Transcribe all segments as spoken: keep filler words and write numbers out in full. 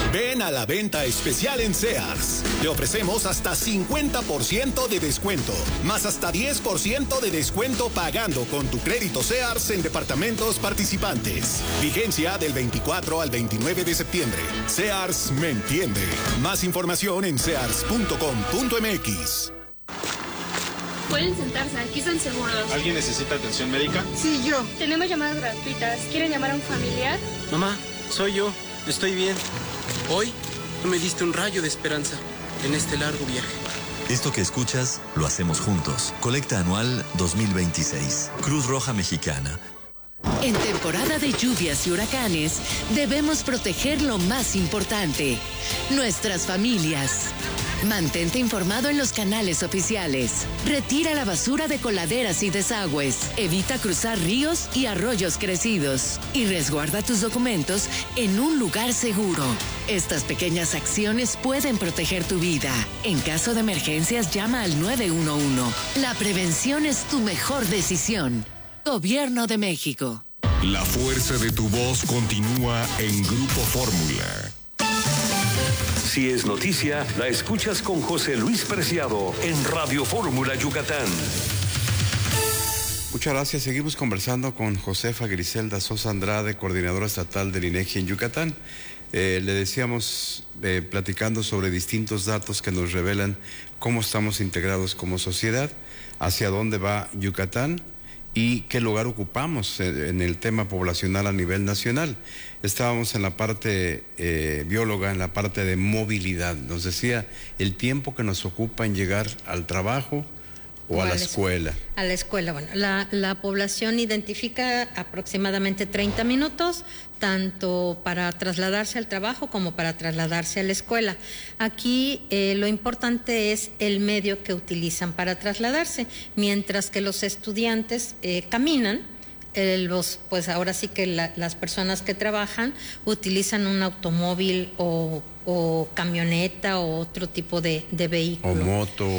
Ven a la venta especial en Sears. Te ofrecemos hasta cincuenta por ciento de descuento, más hasta diez por ciento de descuento pagando con tu crédito Sears en departamentos participantes. Vigencia del veinticuatro al veintinueve de septiembre. Sears me entiende. Más información en sears punto com punto m x. Pueden sentarse, aquí están seguros. ¿Alguien necesita atención médica? Sí, yo. Tenemos llamadas gratuitas. ¿Quieren llamar a un familiar? Mamá, soy yo. Estoy bien. Hoy tú me diste un rayo de esperanza en este largo viaje. Esto que escuchas, lo hacemos juntos. Colecta anual dos mil veintiséis. Cruz Roja Mexicana. En temporada de lluvias y huracanes, debemos proteger lo más importante, nuestras familias. Mantente informado en los canales oficiales. Retira la basura de coladeras y desagües. Evita cruzar ríos y arroyos crecidos. Y resguarda tus documentos en un lugar seguro. Estas pequeñas acciones pueden proteger tu vida. En caso de emergencias, llama al nueve uno uno. La prevención es tu mejor decisión. Gobierno de México. La fuerza de tu voz continúa en Grupo Fórmula. Si es noticia, la escuchas con José Luis Preciado en Radio Fórmula Yucatán. Muchas gracias. Seguimos conversando con Josefa Griselda Sosa Andrade, coordinadora estatal del INEGI en Yucatán. Eh, le decíamos, eh, platicando sobre distintos datos que nos revelan cómo estamos integrados como sociedad, hacia dónde va Yucatán y qué lugar ocupamos en el tema poblacional a nivel nacional. Estábamos en la parte eh, bióloga, en la parte de movilidad. Nos decía el tiempo que nos ocupa en llegar al trabajo o, o a la escuela. A la escuela, bueno, la, la población identifica aproximadamente treinta minutos, tanto para trasladarse al trabajo como para trasladarse a la escuela. Aquí eh, lo importante es el medio que utilizan para trasladarse, mientras que los estudiantes eh, caminan. Eh, los, pues ahora sí que la, las personas que trabajan utilizan un automóvil o, o camioneta o otro tipo de, de vehículo. O moto.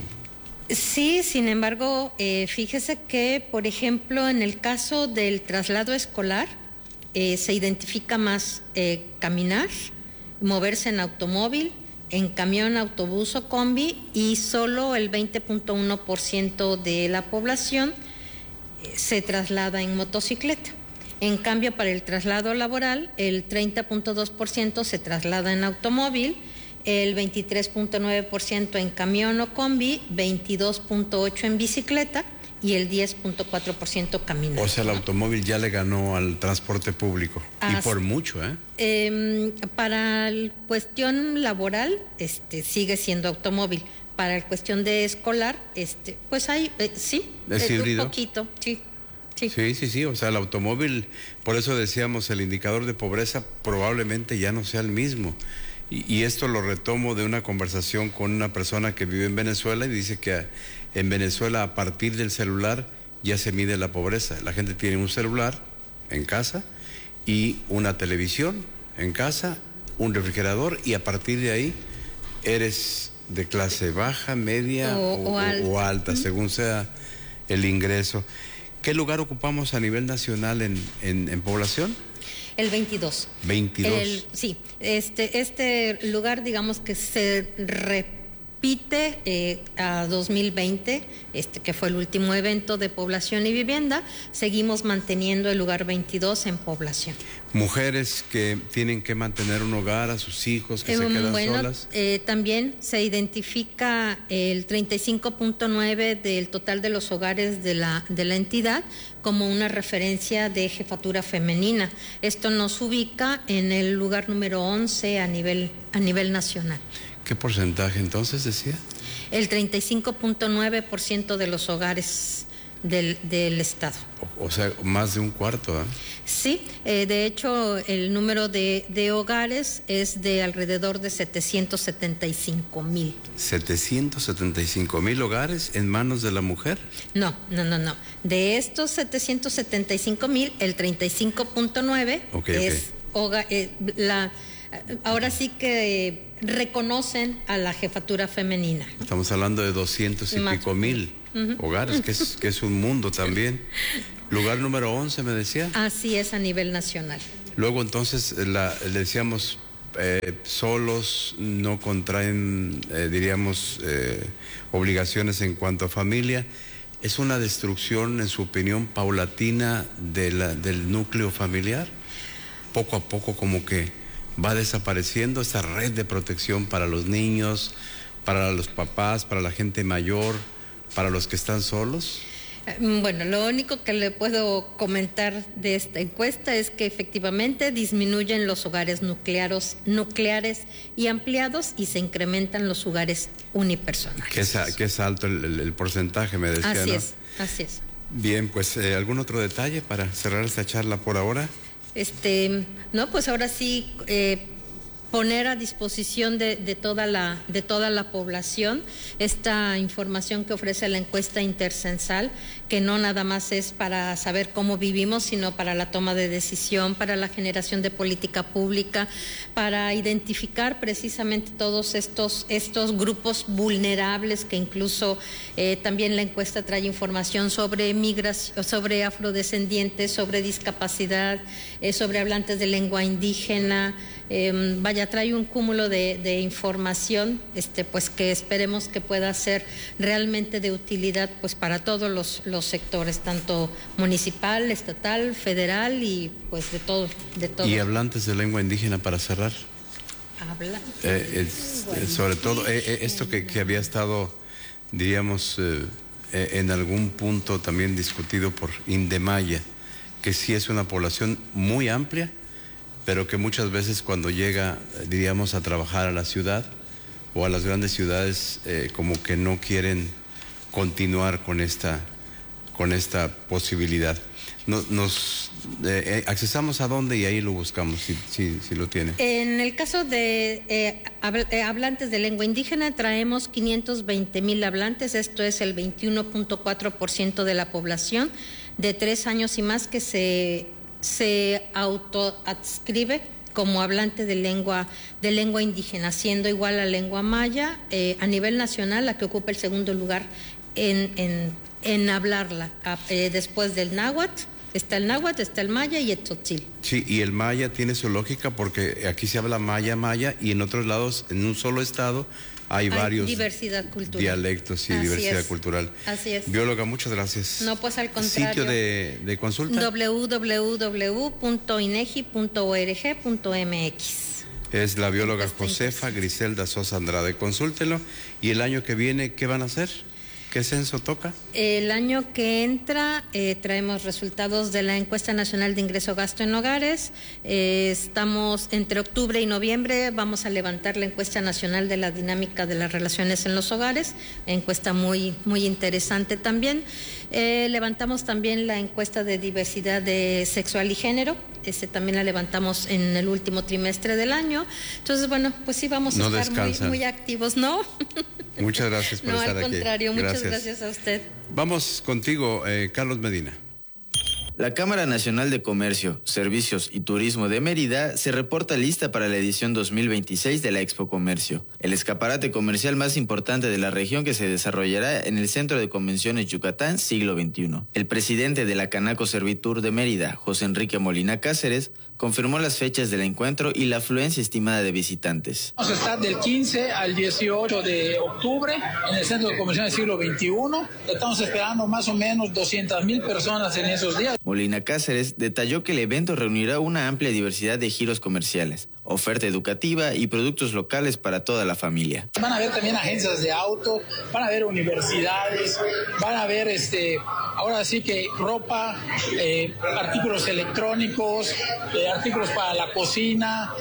Sí, sin embargo, eh, fíjese que, por ejemplo, en el caso del traslado escolar, eh, se identifica más eh, caminar, moverse en automóvil, en camión, autobús o combi, y solo el veinte punto uno por ciento de la población eh, se traslada en motocicleta. En cambio, para el traslado laboral, el treinta punto dos por ciento se traslada en automóvil, el veintitrés punto nueve por ciento en camión o combi, veintidós punto ocho por ciento en bicicleta y el diez punto cuatro por ciento caminando. O sea, el automóvil ya le ganó al transporte público. Así, y por mucho, ¿eh? eh para la cuestión laboral, este, sigue siendo automóvil. Para la cuestión de escolar, este, pues hay, eh, sí, ¿Es eh, híbrido? Un poquito, sí. Sí. sí, sí, sí, o sea, el automóvil, por eso decíamos, el indicador de pobreza probablemente ya no sea el mismo. Y esto lo retomo de una conversación con una persona que vive en Venezuela y dice que en Venezuela a partir del celular ya se mide la pobreza. La gente tiene un celular en casa y una televisión en casa, un refrigerador, y a partir de ahí eres de clase baja, media o, o, o, alta. o alta, según sea el ingreso. ¿Qué lugar ocupamos a nivel nacional en, en, en población? El veintidós. veintidós. El, sí, este, este lugar, digamos que se repite eh, a dos mil veinte, este, que fue el último evento de población y vivienda. Seguimos manteniendo el lugar veintidós en población. Mujeres que tienen que mantener un hogar, a sus hijos que eh, se quedan bueno, solas. Eh, también se identifica el treinta y cinco punto nueve del total de los hogares de la, de la entidad como una referencia de jefatura femenina. Esto nos ubica en el lugar número once a nivel, a nivel nacional. ¿Qué porcentaje entonces decía? El treinta y cinco punto nueve por ciento de los hogares del, del estado. O, o sea, más de un cuarto, ¿eh? Sí, eh, de hecho el número de, de hogares es de alrededor de setecientos setenta y cinco mil. ¿setecientos setenta y cinco mil hogares en manos de la mujer? No, no, no, no. De estos setecientos setenta y cinco mil, el treinta y cinco punto nueve okay, es okay. Hogar, eh, la, ahora sí que eh, reconocen a la jefatura femenina. Estamos hablando de doscientos y Más pico mil uh-huh. hogares, que es, que es un mundo también. Lugar número once, me decía. Así es, a nivel nacional. Luego entonces la, le decíamos eh, solos, no contraen, eh, diríamos, eh, obligaciones en cuanto a familia. ¿Es una destrucción, en su opinión, paulatina de la, del núcleo familiar? Poco a poco como que va desapareciendo esa red de protección para los niños, para los papás, para la gente mayor, para los que están solos. Bueno, lo único que le puedo comentar de esta encuesta es que efectivamente disminuyen los hogares nucleares, nucleares y ampliados y se incrementan los hogares unipersonales. Que es, que es alto el, el, el porcentaje, me decía, así ¿no? es, así es. Bien, pues eh, ¿algún otro detalle para cerrar esta charla por ahora? Este, no, pues ahora sí eh, poner a disposición de, de toda la de toda la población esta información que ofrece la encuesta intercensal, que no nada más es para saber cómo vivimos, sino para la toma de decisión, para la generación de política pública, para identificar precisamente todos estos estos grupos vulnerables, que incluso eh, también la encuesta trae información sobre migración, sobre afrodescendientes, sobre discapacidad, eh, sobre hablantes de lengua indígena. Eh, vaya, trae un cúmulo de, de información, este, pues que esperemos que pueda ser realmente de utilidad, pues para todos los, los sectores, tanto municipal, estatal, federal y pues de todo, de todo. Y hablantes de lengua indígena para cerrar. Habla. Eh, es, eh, sobre todo eh, eh, esto que, que había estado, diríamos, eh, eh, en algún punto también discutido por Indemaya, que sí es una población muy amplia, pero que muchas veces cuando llega, diríamos, a trabajar a la ciudad o a las grandes ciudades, eh, como que no quieren continuar con esta, con esta posibilidad. Nos, nos eh, accesamos a dónde y ahí lo buscamos, si, si, si lo tiene. En el caso de eh, hablantes de lengua indígena, traemos quinientos veinte mil hablantes, esto es el veintiuno punto cuatro por ciento de la población de tres años y más que se... se autoadscribe como hablante de lengua de lengua indígena, siendo igual a lengua maya eh, a nivel nacional, la que ocupa el segundo lugar en, en, en hablarla. Eh, después del náhuatl, está el náhuatl, está el maya y el tzotzil. Sí, y el maya tiene su lógica porque aquí se habla maya, maya, y en otros lados, en un solo estado, hay, hay varios diversidad cultural. dialectos y Así diversidad es. cultural. Así es. Bióloga, muchas gracias. No, pues al contrario. ¿Sitio de, de consulta? doble u doble u doble u punto inegi punto org punto m x. Es la bióloga Josefa Griselda Sosa Andrade. Consúltelo. ¿Y el año que viene qué van a hacer? ¿Qué censo toca? El año que entra eh, traemos resultados de la encuesta nacional de ingreso gasto en hogares. Eh, estamos entre octubre y noviembre, vamos a levantar la encuesta nacional de la dinámica de las relaciones en los hogares, encuesta muy, muy interesante también. Eh, levantamos también la encuesta de diversidad de sexual y género, ese también la levantamos en el último trimestre del año. Entonces, bueno, pues sí vamos a no estar muy, muy activos, ¿no? Muchas gracias por no, estar aquí. No, al contrario, gracias. muchas gracias a usted. Vamos contigo, eh, Carlos Medina. La Cámara Nacional de Comercio, Servicios y Turismo de Mérida se reporta lista para la edición dos mil veintiséis de la Expo Comercio, el escaparate comercial más importante de la región que se desarrollará en el Centro de Convenciones Yucatán Siglo veintiuno. El presidente de la Canaco Servitur de Mérida, José Enrique Molina Cáceres, confirmó las fechas del encuentro y la afluencia estimada de visitantes. Vamos a estar del quince al dieciocho de octubre en el Centro de Convenciones Siglo veintiuno. Estamos esperando más o menos doscientas mil personas en esos días. Molina Cáceres detalló que el evento reunirá una amplia diversidad de giros comerciales, oferta educativa y productos locales para toda la familia. Van a haber también agencias de auto, van a haber universidades, van a haber este, ahora sí que ropa, eh, artículos electrónicos, eh, artículos para la cocina,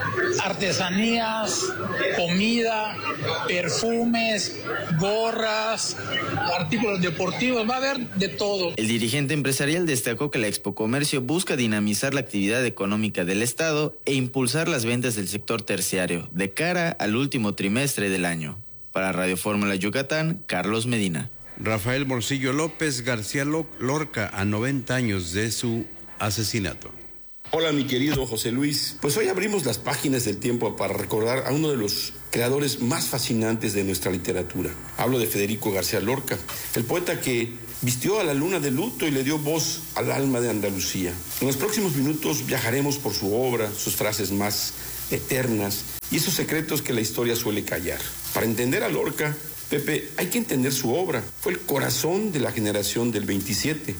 artesanías, comida, perfumes, gorras, artículos deportivos, va a haber de todo. El dirigente empresarial destacó que la Expo Comercio busca dinamizar la actividad económica del Estado e impulsar las ventas del sector terciario de cara al último trimestre del año. Para Radio Fórmula Yucatán, Carlos Medina. Rafael Morcillo López García Lorca, a noventa años de su asesinato. Hola mi querido José Luis, pues hoy abrimos las páginas del tiempo para recordar a uno de los creadores más fascinantes de nuestra literatura. Hablo de Federico García Lorca, el poeta que vistió a la luna de luto y le dio voz al alma de Andalucía. En los próximos minutos viajaremos por su obra, sus frases más eternas y esos secretos que la historia suele callar. Para entender a Lorca, Pepe, hay que entender su obra. Fue el corazón de la generación del veintisiete,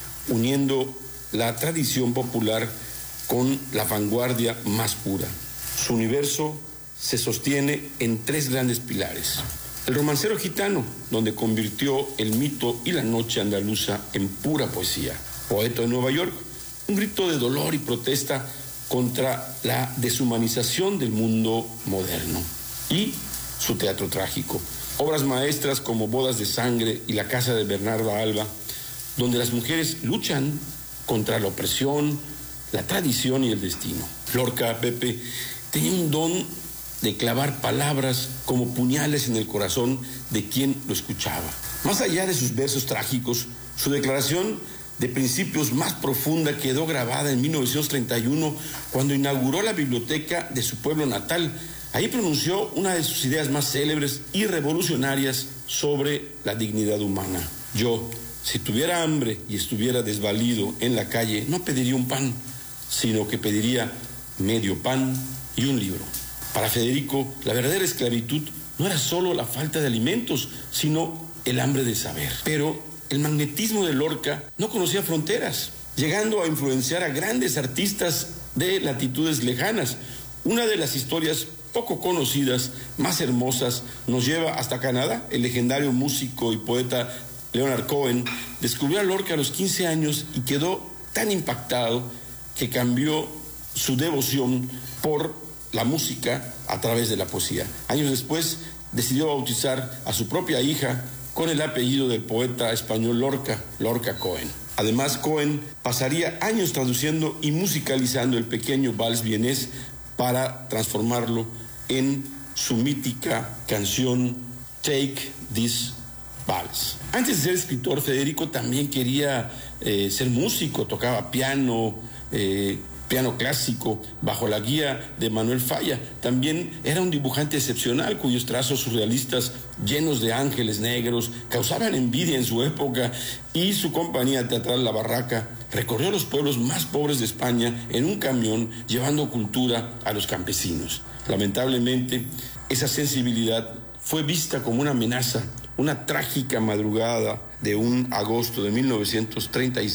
uniendo la tradición popular con la vanguardia más pura. Su universo se sostiene en tres grandes pilares. El romancero gitano, donde convirtió el mito y la noche andaluza en pura poesía. Poeta de Nueva York, un grito de dolor y protesta contra la deshumanización del mundo moderno. Y su teatro trágico. Obras maestras como Bodas de Sangre y La Casa de Bernarda Alba, donde las mujeres luchan contra la opresión, la tradición y el destino. Lorca, Pepe, tenía un don de clavar palabras como puñales en el corazón de quien lo escuchaba. Más allá de sus versos trágicos, su declaración de principios más profunda quedó grabada en mil novecientos treinta y uno, cuando inauguró la biblioteca de su pueblo natal. Ahí pronunció una de sus ideas más célebres y revolucionarias sobre la dignidad humana. Yo, si tuviera hambre y estuviera desvalido en la calle, no pediría un pan, sino que pediría medio pan y un libro. Para Federico, la verdadera esclavitud no era solo la falta de alimentos, sino el hambre de saber. Pero el magnetismo de Lorca no conocía fronteras, llegando a influenciar a grandes artistas de latitudes lejanas. Una de las historias poco conocidas, más hermosas, nos lleva hasta Canadá. El legendario músico y poeta Leonard Cohen descubrió a Lorca a los quince años y quedó tan impactado que cambió su devoción por la música a través de la poesía. Años después decidió bautizar a su propia hija con el apellido del poeta español Lorca, Lorca Cohen. Además, Cohen pasaría años traduciendo y musicalizando el pequeño vals vienés para transformarlo en su mítica canción Take This Vals. Antes de ser escritor, Federico también quería eh, ser músico, tocaba piano, eh, piano clásico, bajo la guía de Manuel Falla. También era un dibujante excepcional, cuyos trazos surrealistas, llenos de ángeles negros, causaban envidia en su época, y su compañía teatral La Barraca recorrió los pueblos más pobres de España en un camión, llevando cultura a los campesinos. Lamentablemente, esa sensibilidad fue vista como una amenaza. Una trágica madrugada de un agosto de mil novecientos treinta y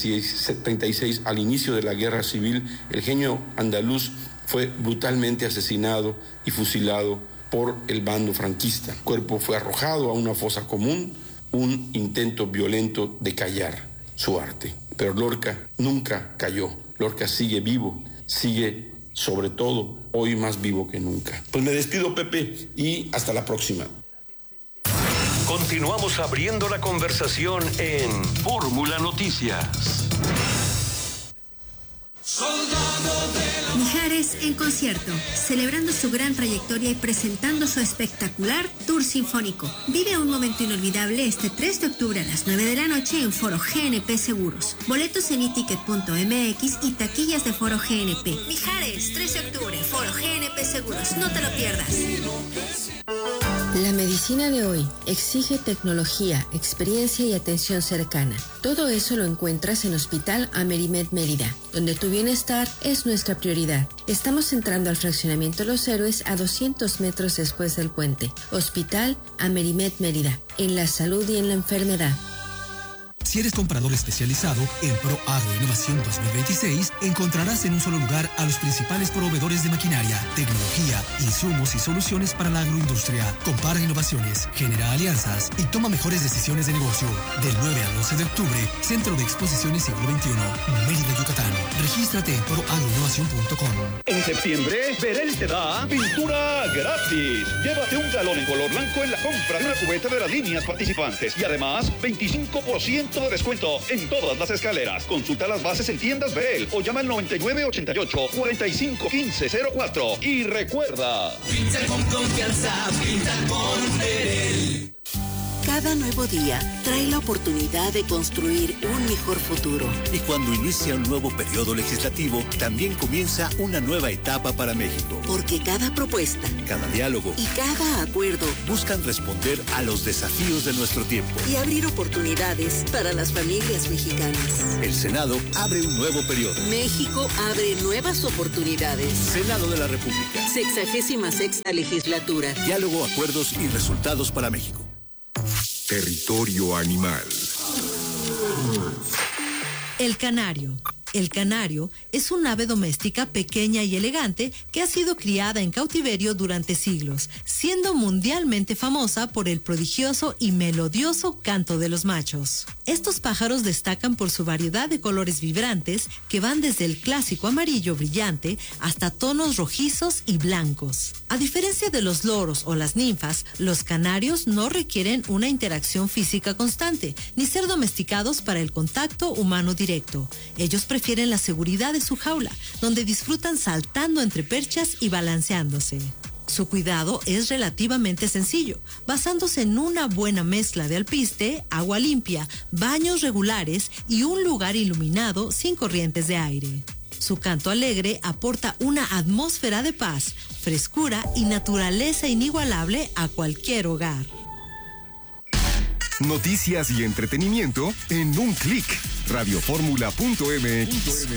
seis, al inicio de la guerra civil, el genio andaluz fue brutalmente asesinado y fusilado por el bando franquista. El cuerpo fue arrojado a una fosa común, un intento violento de callar su arte. Pero Lorca nunca cayó. Lorca sigue vivo, sigue sobre todo hoy más vivo que nunca. Pues me despido, Pepe, y hasta la próxima. Continuamos abriendo la conversación en Fórmula Noticias. Mijares en concierto, celebrando su gran trayectoria y presentando su espectacular tour sinfónico. Vive un momento inolvidable este tres de octubre a las nueve de la noche en Foro G N P Seguros. Boletos en iticket punto m x y taquillas de Foro G N P. Mijares, tres de octubre, Foro G N P Seguros. No te lo pierdas. La medicina de hoy exige tecnología, experiencia y atención cercana. Todo eso lo encuentras en Hospital Amerimed Mérida, donde tu bienestar es nuestra prioridad. Estamos entrando al fraccionamiento Los Héroes a doscientos metros después del puente. Hospital Amerimed Mérida, en la salud y en la enfermedad. Si eres comprador especializado en Pro Agro Innovación dos mil veintiséis, encontrarás en un solo lugar a los principales proveedores de maquinaria, tecnología, insumos y soluciones para la agroindustria. Compara innovaciones, genera alianzas y toma mejores decisiones de negocio. Del nueve al once de octubre, Centro de Exposiciones Siglo veintiuno, Mérida, Yucatán. Regístrate en pro agro innovación punto com. En septiembre, Verel te da pintura gratis. Llévate un galón en color blanco en la compra de una cubeta de las líneas participantes y además veinticinco por ciento de descuento en todas las escaleras. Consulta las bases en tiendas Verel o llama al noventa y nueve ochenta y ocho cuarenta y cinco quince cero cuatro. Y recuerda, pinta con confianza, pinta con Verel. Cada nuevo día trae la oportunidad de construir un mejor futuro. Y cuando inicia un nuevo periodo legislativo, también comienza una nueva etapa para México. Porque cada propuesta, cada diálogo y cada acuerdo buscan responder a los desafíos de nuestro tiempo y abrir oportunidades para las familias mexicanas. El Senado abre un nuevo periodo. México abre nuevas oportunidades. Senado de la República. Sexagésima sexta legislatura. Diálogo, acuerdos y resultados para México. Territorio animal. El canario. El canario es un ave doméstica pequeña y elegante que ha sido criada en cautiverio durante siglos, siendo mundialmente famosa por el prodigioso y melodioso canto de los machos. Estos pájaros destacan por su variedad de colores vibrantes que van desde el clásico amarillo brillante hasta tonos rojizos y blancos. A diferencia de los loros o las ninfas, los canarios no requieren una interacción física constante, ni ser domesticados para el contacto humano directo. Ellos prefieren la seguridad de su jaula, donde disfrutan saltando entre perchas y balanceándose. Su cuidado es relativamente sencillo, basándose en una buena mezcla de alpiste, agua limpia, baños regulares y un lugar iluminado sin corrientes de aire. Su canto alegre aporta una atmósfera de paz, frescura y naturaleza inigualable a cualquier hogar. Noticias y entretenimiento en un clic. radioformula punto m x.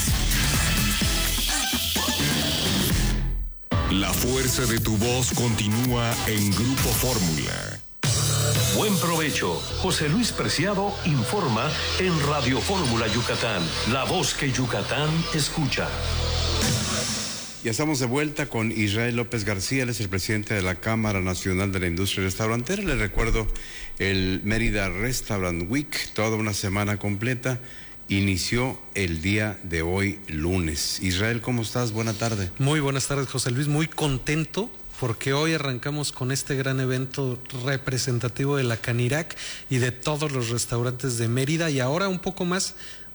La fuerza de tu voz continúa en Grupo Fórmula. Buen provecho. José Luis Preciado informa en Radio Fórmula Yucatán, la voz que Yucatán escucha. Ya estamos de vuelta con Israel López García, él es el presidente de la Cámara Nacional de la Industria Restaurantera. Les recuerdo el Mérida Restaurant Week, toda una semana completa, inició el día de hoy, lunes. Israel, ¿cómo estás? Buena tarde. Muy buenas tardes, José Luis, muy contento porque hoy arrancamos con este gran evento representativo de la Canirac y de todos los restaurantes de Mérida, y ahora un poco más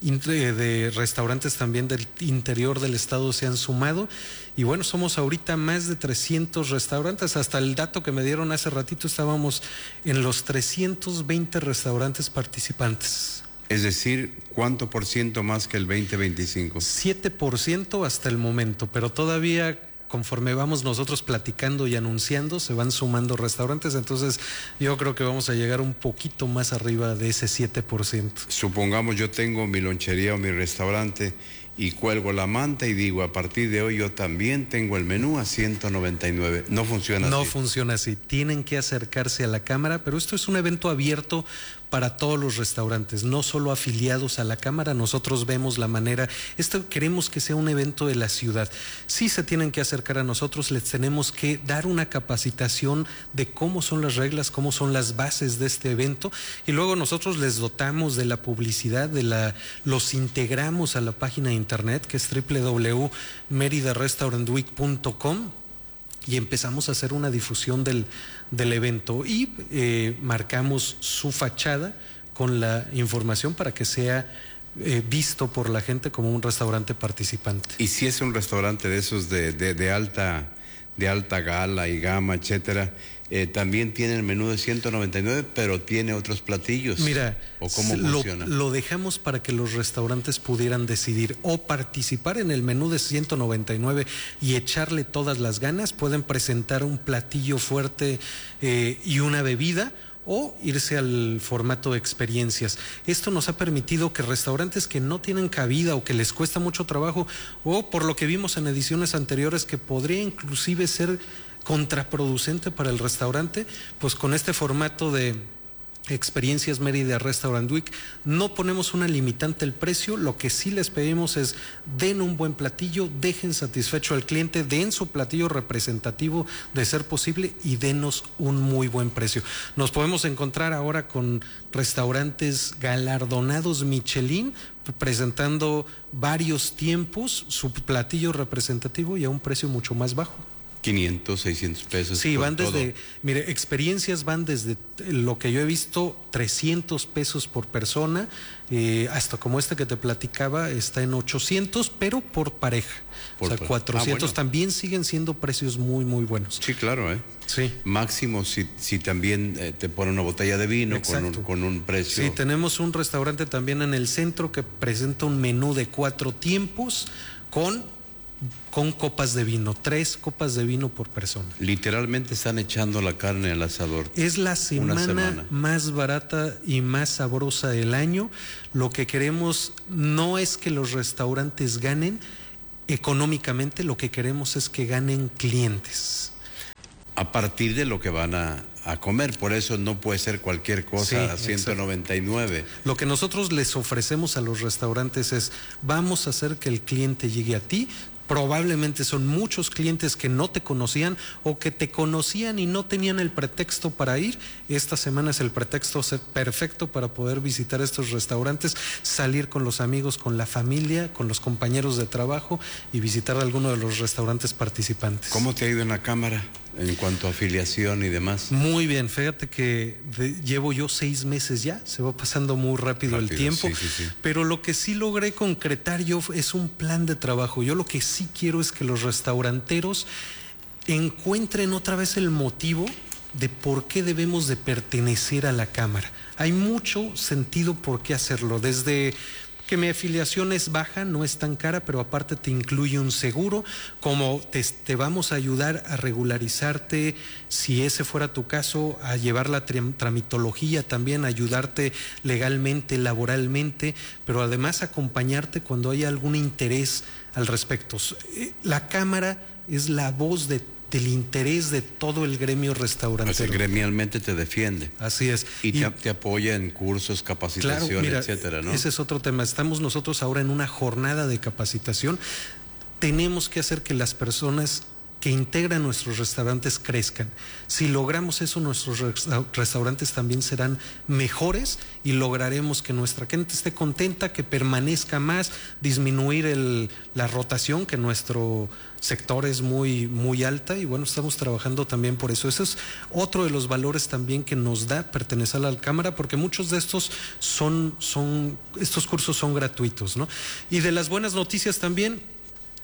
de restaurantes también del interior del estado se han sumado, y bueno, somos ahorita más de trescientos restaurantes. Hasta el dato que me dieron hace ratito estábamos en los trescientos veinte restaurantes participantes. Es decir, ¿cuánto por ciento más que el veinte veinticinco? siete por ciento hasta el momento, pero todavía conforme vamos nosotros platicando y anunciando, se van sumando restaurantes, entonces yo creo que vamos a llegar un poquito más arriba de ese siete por ciento. Supongamos yo tengo mi lonchería o mi restaurante y cuelgo la manta y digo, a partir de hoy yo también tengo el menú a ciento noventa y nueve. No funciona no así. No funciona así. Tienen que acercarse a la Cámara, pero esto es un evento abierto para todos los restaurantes, no solo afiliados a la Cámara. Nosotros vemos la manera, esto queremos que sea un evento de la ciudad. Sí se tienen que acercar a nosotros, les tenemos que dar una capacitación de cómo son las reglas, cómo son las bases de este evento, y luego nosotros les dotamos de la publicidad, de la, los integramos a la página de internet que es doble u doble u doble u punto merida restaurant week punto com, y empezamos a hacer una difusión del, del evento y eh, marcamos su fachada con la información para que sea eh, visto por la gente como un restaurante participante. Y si es un restaurante de esos de, de, de alta de alta gala y gama, etcétera, eh, también tiene el menú de ciento noventa y nueve, pero tiene otros platillos. Mira, ¿o cómo lo, funciona? Lo dejamos para que los restaurantes pudieran decidir o participar en el menú de ciento noventa y nueve y echarle todas las ganas. Pueden presentar un platillo fuerte eh, y una bebida, o irse al formato de experiencias. Esto nos ha permitido que restaurantes que no tienen cabida o que les cuesta mucho trabajo, o por lo que vimos en ediciones anteriores que podría inclusive ser contraproducente para el restaurante, pues con este formato de Experiencias Mérida Restaurant Week no ponemos una limitante al precio. Lo que sí les pedimos es den un buen platillo, dejen satisfecho al cliente, den su platillo representativo de ser posible y denos un muy buen precio. Nos podemos encontrar ahora con restaurantes galardonados Michelin presentando varios tiempos su platillo representativo y a un precio mucho más bajo. quinientos, seiscientos pesos. Sí, van todo. desde, mire, experiencias van desde lo que yo he visto, trescientos pesos por persona, eh, hasta como este que te platicaba, está en ochocientos, pero por pareja. Por o sea, cuatrocientos. Ah, bueno. También siguen siendo precios muy, muy buenos. Sí, claro, ¿eh? Sí. Máximo si, si también eh, te ponen una botella de vino con un, con un precio. Sí, tenemos un restaurante también en el centro que presenta un menú de cuatro tiempos con... con copas de vino, tres copas de vino por persona. Literalmente están echando la carne al asador. Es la semana, semana más barata y más sabrosa del año. Lo que queremos no es que los restaurantes ganen económicamente, lo que queremos es que ganen clientes. A partir de lo que van a, a comer, por eso no puede ser cualquier cosa a sí, ciento noventa y nueve. Exacto. Lo que nosotros les ofrecemos a los restaurantes es, vamos a hacer que el cliente llegue a ti. Probablemente son muchos clientes que no te conocían o que te conocían y no tenían el pretexto para ir. Esta semana es el pretexto perfecto para poder visitar estos restaurantes, salir con los amigos, con la familia, con los compañeros de trabajo y visitar alguno de los restaurantes participantes. ¿Cómo te ha ido en la Cámara en cuanto a afiliación y demás? Muy bien, fíjate que de, llevo yo seis meses ya, se va pasando muy rápido, rápido el tiempo, sí, sí, sí. Pero lo que sí logré concretar yo es un plan de trabajo. Yo lo que sí quiero es que los restauranteros encuentren otra vez el motivo de por qué debemos de pertenecer a la Cámara. Hay mucho sentido por qué hacerlo, desde que mi afiliación es baja, no es tan cara, pero aparte te incluye un seguro, como te, te vamos a ayudar a regularizarte, si ese fuera tu caso, a llevar la tramitología también, a ayudarte legalmente, laboralmente, pero además acompañarte cuando haya algún interés al respecto. La Cámara es la voz de del interés de todo el gremio restaurantero. Así, gremialmente te defiende. Así es. Y, y te, te apoya en cursos, capacitación, claro, mira, etcétera, ¿no? Ese es otro tema. Estamos nosotros ahora en una jornada de capacitación. Tenemos que hacer que las personas que integran nuestros restaurantes crezcan. Si logramos eso, nuestros restaurantes también serán mejores y lograremos que nuestra gente esté contenta, que permanezca más, disminuir el, la rotación, que nuestro sector es muy, muy alta y bueno, estamos trabajando también por eso. Ese es otro de los valores también que nos da pertenecer a la Cámara, porque muchos de estos son, son estos cursos son gratuitos, ¿no? Y de las buenas noticias también,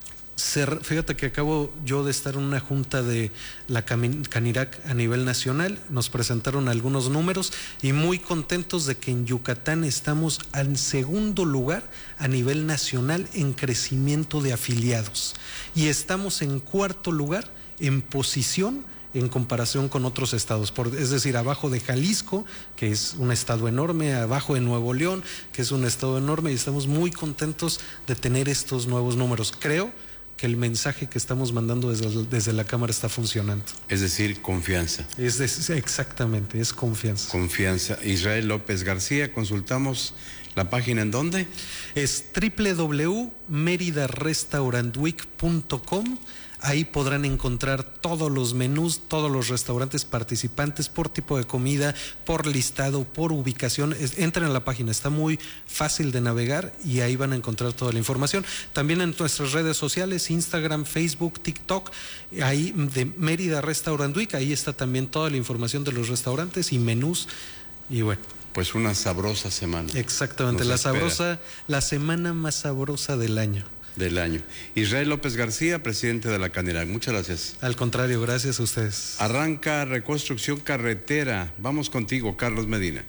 fíjate que acabo yo de estar en una junta de la Canirac a nivel nacional, nos presentaron algunos números y muy contentos de que en Yucatán estamos en segundo lugar a nivel nacional en crecimiento de afiliados y estamos en cuarto lugar en posición en comparación con otros estados, por, es decir, abajo de Jalisco, que es un estado enorme, abajo de Nuevo León, que es un estado enorme, y estamos muy contentos de tener estos nuevos números. Creo que el mensaje que estamos mandando desde, desde la Cámara está funcionando. Es decir, confianza. Es de, exactamente, es confianza. Confianza. Israel López García, consultamos la página ¿en dónde? Es doble u doble u doble u punto merida restaurant week punto com. Ahí podrán encontrar todos los menús, todos los restaurantes participantes por tipo de comida, por listado, por ubicación. Entren a la página, está muy fácil de navegar y ahí van a encontrar toda la información. También en nuestras redes sociales, Instagram, Facebook, TikTok, ahí de Mérida Restaurant Week, ahí está también toda la información de los restaurantes y menús y bueno. Pues una sabrosa semana. Exactamente, la sabrosa, la semana más sabrosa del año. Del año. Israel López García, presidente de la Canirac. Muchas gracias. Al contrario, gracias a ustedes. Arranca reconstrucción carretera. Vamos contigo, Carlos Medina.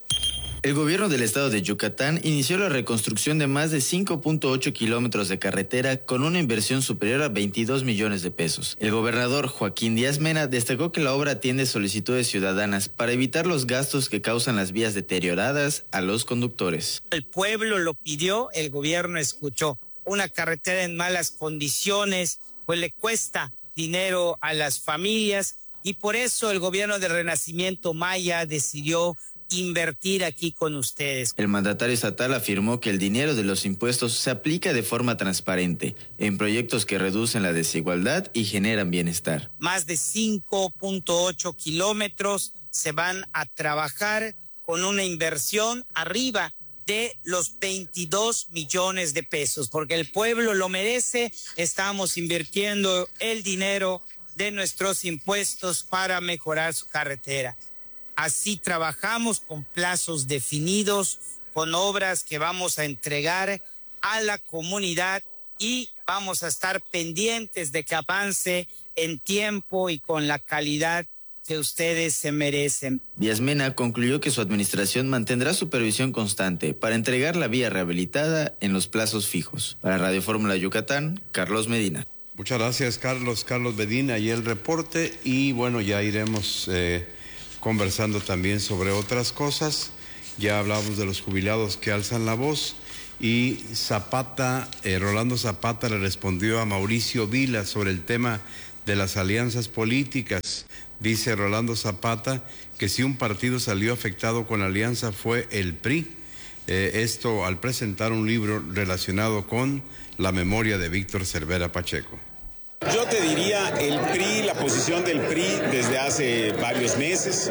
El gobierno del estado de Yucatán inició la reconstrucción de más de cinco punto ocho kilómetros de carretera con una inversión superior a veintidós millones de pesos. El gobernador Joaquín Díaz Mena destacó que la obra atiende solicitudes ciudadanas para evitar los gastos que causan las vías deterioradas a los conductores. El pueblo lo pidió, el gobierno escuchó. Una carretera en malas condiciones, pues le cuesta dinero a las familias y por eso el gobierno de Renacimiento Maya decidió invertir aquí con ustedes. El mandatario estatal afirmó que el dinero de los impuestos se aplica de forma transparente en proyectos que reducen la desigualdad y generan bienestar. Más de cinco punto ocho kilómetros se van a trabajar con una inversión arriba de los veintidós millones de pesos, porque el pueblo lo merece. Estamos invirtiendo el dinero de nuestros impuestos para mejorar su carretera. Así trabajamos con plazos definidos, con obras que vamos a entregar a la comunidad y vamos a estar pendientes de que avance en tiempo y con la calidad que ustedes se merecen. Díaz Mena concluyó que su administración mantendrá supervisión constante para entregar la vía rehabilitada en los plazos fijos. Para Radio Fórmula Yucatán, Carlos Medina. Muchas gracias, Carlos. Carlos Medina y el reporte. Y bueno, ya iremos eh, conversando también sobre otras cosas. Ya hablamos de los jubilados que alzan la voz. Y Zapata, eh, Rolando Zapata le respondió a Mauricio Vila sobre el tema de las alianzas políticas. Dice Rolando Zapata que si un partido salió afectado con la alianza fue el P R I. Eh, esto al presentar un libro relacionado con la memoria de Víctor Cervera Pacheco. Yo te diría, el P R I, la posición del P R I desde hace varios meses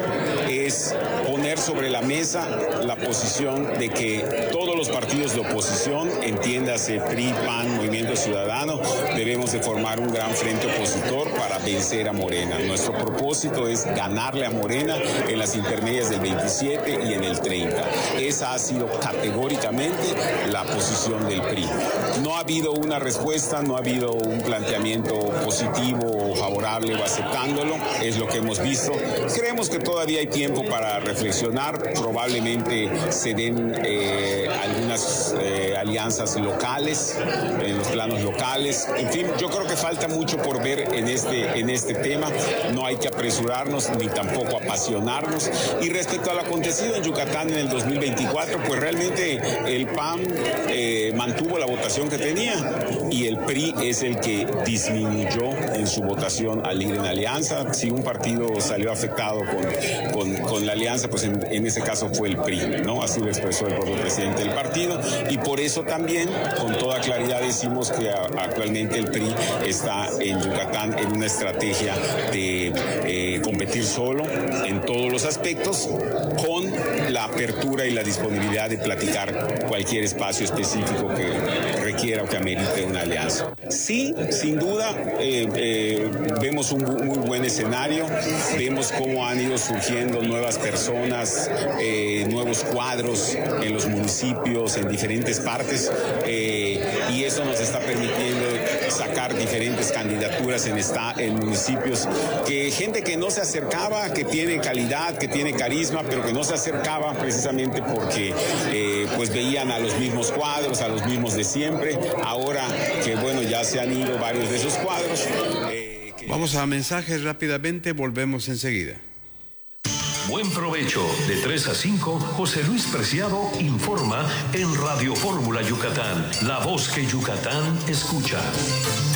es poner sobre la mesa la posición de que todos los partidos de oposición, entiéndase P R I, P A N, Movimiento Ciudadano, debemos de formar un gran frente opositor para vencer a Morena. Nuestro propósito es ganarle a Morena en las intermedias del veintisiete y en el treinta. Esa ha sido categóricamente la posición del P R I. No ha habido una respuesta, no ha habido un planteamiento positivo o favorable o aceptándolo, es lo que hemos visto. Creemos que todavía hay tiempo para reflexionar, probablemente se den eh, algunas eh, alianzas locales, en los planos locales, en fin, yo creo que falta mucho por ver en este, en este tema, no hay que apresurarnos ni tampoco apasionarnos. Y respecto al acontecido en Yucatán en el dos mil veinticuatro, pues realmente el P A N eh, mantuvo la votación que tenía y el P R I es el que disminuyó en su votación al ir en alianza. Si un partido salió afectado con, con, con la alianza, pues en, en ese caso fue el P R I, ¿no? Así lo expresó el propio presidente del partido, y por eso también con toda claridad decimos que a, actualmente el P R I está en Yucatán en una estrategia de eh, competir solo en todos los aspectos, con la apertura y la disponibilidad de platicar cualquier espacio específico que requiera o que amerite una alianza. Sí, sin duda, Eh, eh, vemos un muy buen escenario, vemos cómo han ido surgiendo nuevas personas, eh, nuevos cuadros en los municipios, en diferentes partes, eh, y eso nos está permitiendo sacar diferentes candidaturas en, esta, en municipios, que gente que no se acercaba, que tiene calidad, que tiene carisma, pero que no se acercaba precisamente porque eh, pues veían a los mismos cuadros, a los mismos de siempre. Ahora que bueno, ya se han ido varios de esos cuadros. Eh, que... Vamos a mensajes rápidamente, volvemos enseguida. Buen provecho. De tres a cinco, José Luis Preciado informa en Radio Fórmula Yucatán, la voz que Yucatán escucha.